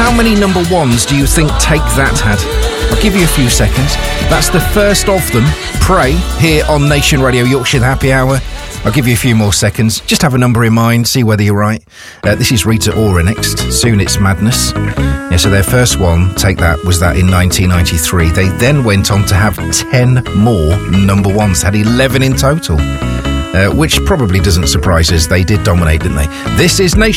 How many number ones do you think Take That had? I'll give you a few seconds. That's the first of them, Pray, here on Nation Radio Yorkshire Happy Hour. I'll give you a few more seconds. Just have a number in mind, see whether you're right. This is Rita Ora next. Soon It's Madness. Yeah, so their first one, Take That, was that in 1993. They then went on to have 10 more number ones, had 11 in total. Which probably doesn't surprise us. They did dominate, didn't they? This is Nation